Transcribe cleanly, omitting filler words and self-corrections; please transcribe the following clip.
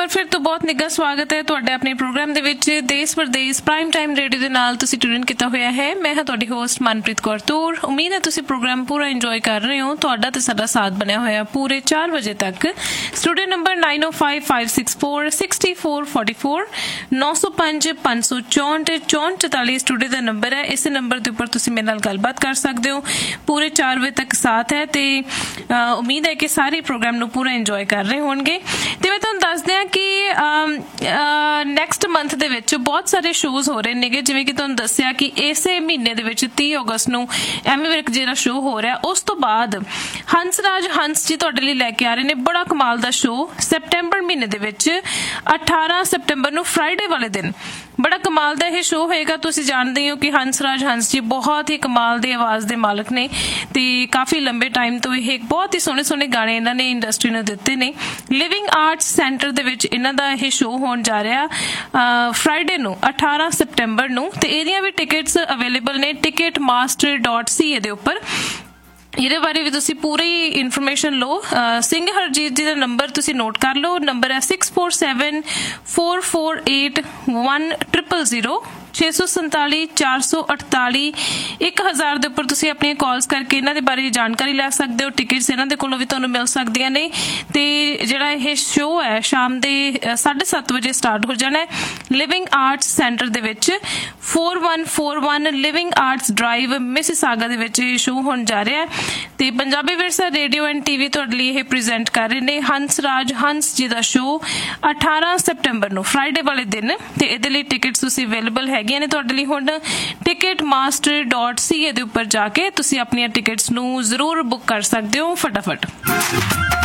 ਵਾਰ ਫਿਰ ਤੋਂ ਬਹੁਤ ਨਿੱਘਾ ਸਵਾਗਤ ਹੈ ਤੁਹਾਡੇ ਆਪਣੇ ਪ੍ਰੋਗਰਾਮ ਦੇ ਵਿੱਚ ਦੇਸ਼ ਪ੍ਰਦੇਸ਼ ਪ੍ਰਾਈਮ ਟਾਈਮ ਰੇਡੀਓ ਦੇ ਨਾਲ ਤੁਸੀਂ ਟਿਊਨ ਕੀਤਾ ਹੋਇਆ ਹੈ। ਮੈਂ ਹਾਂ ਤੁਹਾਡੀ ਹੋਸਟ ਮਨਪ੍ਰੀਤ ਕੌਰ ਤੂਰ। ਉਮੀਦ ਹੈ ਤੁਸੀਂ ਪ੍ਰੋਗਰਾਮ ਪੂਰਾ ਇੰਜੋਏ ਕਰ ਰਹੇ ਹੋ। ਤੁਹਾਡਾ ਤੇ ਸਾਡਾ ਸਾਥ ਬਣਿਆ ਹੋਇਆ ਪੂਰੇ 4 ਵਜੇ ਤੱਕ। ਸਟੂਡੀਓ ਨੰਬਰ 9055646444 905 564 6444 ਸਟੂਡੀਓ ਦਾ ਨੰਬਰ ਹੈ। ਇਸੇ ਨੰਬਰ ਦੇ ਉੱਪਰ ਤੁਸੀਂ ਮੇਰੇ ਨਾਲ ਗੱਲਬਾਤ ਕਰ ਸਕਦੇ ਹੋ। ਪੂਰੇ 4 ਵਜੇ ਤੱਕ ਸਾਥ ਹੈ ਤੇ ਉਮੀਦ ਹੈ ਕਿ ਸਾਰੇ ਪ੍ਰੋਗਰਾਮ ਨੂੰ ਪੂਰਾ ਇੰਜੋਏ ਕਰ ਰਹੇ ਹੋਣਗੇ। ਤੇ ਮੈਂ ਤੁਹਾਨੂੰ ਦੱਸ ਦਿਆਂ ਕਿ ਨੈਕਸਟ ਮੰਥ ਦੇ ਵਿੱਚ ਬਹੁਤ ਸਾਰੇ ਸ਼ੋਜ਼ ਹੋ ਰਹੇ ਨੇਗੇ। ਜਿਵੇਂ ਕਿ ਤੁਹਾਨੂੰ ਦੱਸਿਆ ਕਿ ਇਸੇ ਮਹੀਨੇ ਦੇ ਵਿੱਚ 30 ਅਗਸਤ ਨੂੰ ਐਮੀ ਵਿਰਕ ਜਿਹੜਾ ਸ਼ੋਅ ਹੋ ਰਿਹਾ। ਉਸ ਤੋਂ ਬਾਅਦ ਹੰਸਰਾਜ ਹੰਸ ਜੀ ਤੁਹਾਡੇ ਲਈ ਲੈ ਕੇ ਆ ਰਹੇ ਨੇ ਬੜਾ ਕਮਾਲ ਦਾ ਸ਼ੋਅ ਸੈਪਟੈਂਬਰ ਮਹੀਨੇ ਦੇ ਵਿੱਚ 18 ਸੈਪਟੈਂਬਰ ਨੂੰ ਫਰਾਈਡੇ ਵਾਲੇ ਦਿਨ। ਬੜਾ ਕਮਾਲ ਦਾ ਇਹ ਸ਼ੋਅ ਹੋਏਗਾ। ਤੁਸੀਂ ਜਾਣਦੇ ਹੋ ਕਿ ਹੰਸਰਾਜ ਹੰਸ ਜੀ ਬਹੁਤ ਹੀ ਕਮਾਲ ਦੀ ਆਵਾਜ਼ ਦੇ ਮਾਲਕ ਨੇ ਤੇ ਕਾਫੀ ਲੰਬੇ ਟਾਈਮ ਤੋਂ ਇਹ ਬਹੁਤ ਹੀ ਸੋਹਣੇ ਸੋਹਣੇ ਗਾਣੇ ਇਹਨਾਂ ਨੇ ਇੰਡਸਟਰੀ ਨੂੰ ਦਿੱਤੇ ਨੇ। ਲਿਵਿੰਗ ਆਰਟਸ ਸੈਂਟਰ ਦੇ ਵਿੱਚ ਇਹਨਾਂ ਦਾ ਇਹ ਸ਼ੋਅ ਹੋਣ ਜਾ ਰਿਹਾ ਫਰਾਈਡੇ ਨੂੰ 18 ਸੈਪਟੈਂਬਰ ਨੂੰ। ਤੇ ਇਹਦੀਆਂ ਵੀ ਟਿਕਟਸ ਅਵੇਲੇਬਲ ਨੇ ticketmaster.ca ਦੇ ਉੱਪਰ। ਇਹਦੇ ਬਾਰੇ ਵੀ ਤੁਸੀਂ ਪੂਰੀ ਇਨਫੋਰਮੇਸ਼ਨ ਲਓ। ਸਿੰਘ ਹਰਜੀਤ ਜੀ ਦਾ ਨੰਬਰ ਤੁਸੀਂ ਨੋਟ ਕਰ ਲਓ। ਨੰਬਰ ਹੈ 6474481000 647 448 1000 ਦੇ ਉੱਪਰ ਤੁਸੀਂ ਆਪਣੀਆਂ ਕਾਲਸ ਕਰਕੇ ਇਹਨਾਂ ਦੇ ਬਾਰੇ ਜਾਣਕਾਰੀ ਲੈ ਸਕਦੇ ਹੋ। ਟਿਕਟਸ ਇਹਨਾਂ ਦੇ ਕੋਲੋਂ ਵੀ ਤੁਹਾਨੂੰ ਮਿਲ ਸਕਦੀਆਂ ਨੇ। ਤੇ ਜਿਹੜਾ ਇਹ ਸ਼ੋਅ ਹੈ ਸ਼ਾਮ ਦੇ 7:30 ਵਜੇ ਸਟਾਰਟ ਹੋ ਜਾਣਾ ਹੈ ਲਿਵਿੰਗ ਆਰਟਸ ਸੈਂਟਰ ਦੇ ਵਿੱਚ 4141 ਲਿਵਿੰਗ ਆਰਟਸ ਡਰਾਈਵ ਮਿਸਿਸਾਗਾ ਦੇ ਵਿੱਚ ਇਹ ਸ਼ੋਅ ਹੋਣ ਜਾ ਰਿਹਾ ਹੈ। ਤੇ ਪੰਜਾਬੀ ਵਿਰਸਾ ਰੇਡੀਓ ਐਂਡ ਟੀਵੀ ਤੁਹਾਡੇ ਲਈ ਇਹ ਪ੍ਰੈਜ਼ੈਂਟ ਕਰ ਰਹੇ ਨੇ ਹੰਸਰਾਜ ਹੰਸ ਜੀ ਦਾ ਸ਼ੋਅ 18 ਸੈਪਟੈਂਬਰ ਨੂੰ ਫਰਾਈਡੇ ਵਾਲੇ ਦਿਨ। ਤੇ ਇਹਦੇ ਲਈ ਟਿਕਟਸ ਤੁਸੀਂ ਅਵੇਲੇਬਲ ਹੈਗੀਆਂ ਨੇ ਤੁਹਾਡੇ ਲਈ। ਹੁਣ ticketmaster.ca ਦੇ ਉੱਪਰ ਜਾ ਕੇ ਤੁਸੀਂ ਆਪਣੀਆਂ ਟਿਕਟਸ ਨੂੰ ਜ਼ਰੂਰ ਬੁੱਕ ਕਰ ਸਕਦੇ ਹੋ ਫਟਾਫਟ।